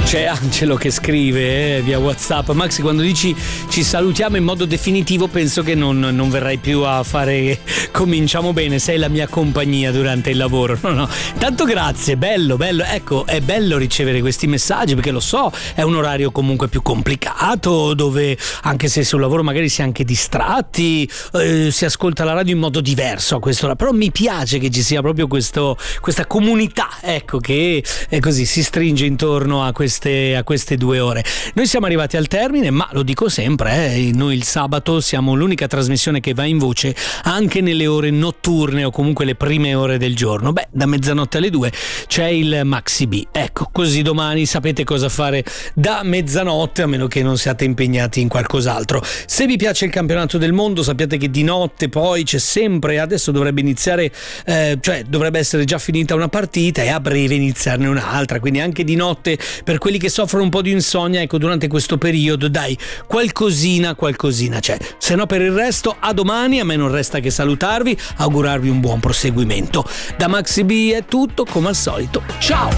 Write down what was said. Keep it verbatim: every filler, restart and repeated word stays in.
C'è Angelo che scrive eh, via WhatsApp: Maxi, quando dici ci salutiamo in modo definitivo penso che non, non verrai più a fare cominciamo bene, sei la mia compagnia durante il lavoro. No, no. Tanto grazie, bello, bello. Ecco, è bello ricevere questi messaggi perché lo so, è un orario comunque più complicato dove anche se sul lavoro magari si è anche distratti, eh, si ascolta la radio in modo diverso a quest'ora. Però mi piace che ci sia proprio questo, questa comunità, ecco, che è così, si stringe intorno a queste a queste due ore. Noi siamo arrivati al termine, ma lo dico sempre, eh, noi il sabato siamo l'unica trasmissione che va in voce anche nelle ore notturne o comunque le prime ore del giorno. Beh, da mezzanotte alle due c'è il Maxi B. Ecco, così domani sapete cosa fare da mezzanotte, a meno che non siate impegnati in qualcos'altro. Se vi piace il campionato del mondo, sappiate che di notte poi c'è sempre, adesso dovrebbe iniziare, eh, cioè dovrebbe essere già finita una partita e a breve iniziarne un'altra, quindi anche di notte per quelli che soffrono un po' di insonnia, ecco, durante questo periodo dai, qualcosina qualcosina c'è. Se no, per il resto, a domani. A me non resta che salutarvi, augurarvi un buon proseguimento. Da Maxi B è tutto, come al solito, ciao.